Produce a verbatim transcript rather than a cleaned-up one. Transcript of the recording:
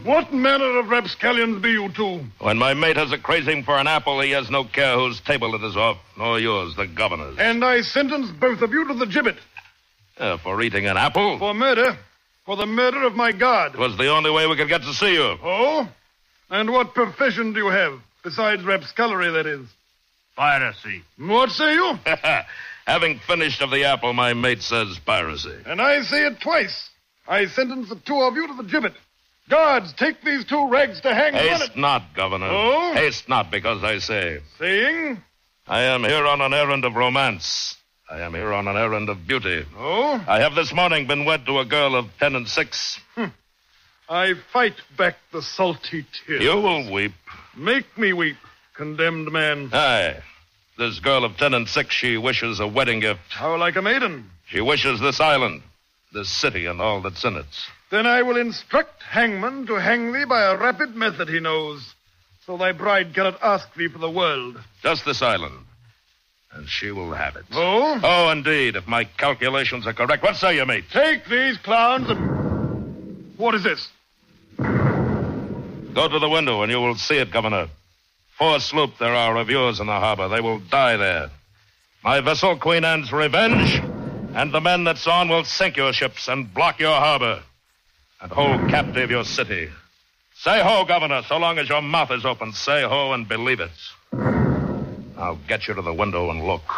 What manner of rapscallions be you two? When my mate has a craving for an apple, he has no care whose table it is off, nor yours, the governor's. And I sentence both of you to the gibbet. Uh, for eating an apple? For murder. For the murder of my guard. It was the only way we could get to see you. Oh? And what profession do you have? Besides rapscallery, that is. Piracy. What say you? Having finished of the apple, my mate says piracy. And I say it twice. I sentence the two of you to the gibbet. Guards, take these two rags to hang. Haste not, Governor. Oh? Haste not, because I say. Saying? I am here on an errand of romance. I am here on an errand of beauty. Oh? I have this morning been wed to a girl of ten and six. Hm. I fight back the salty tears. You will weep. Make me weep, condemned man. Aye. This girl of ten and six, she wishes a wedding gift. How like a maiden? She wishes this island, this city, and all that's in it. Then I will instruct hangman to hang thee by a rapid method he knows, so thy bride cannot ask thee for the world. Just this island, and she will have it. Oh? Oh, indeed, if my calculations are correct. What say you, mate? Take these clowns and... What is this? Go to the window and you will see it, Governor. Four sloops there are of yours in the harbor. They will die there. My vessel, Queen Anne's Revenge, and the men that's on will sink your ships and block your harbor and hold captive your city. Say ho, Governor, so long as your mouth is open. Say ho and believe it. I'll get you to the window and look.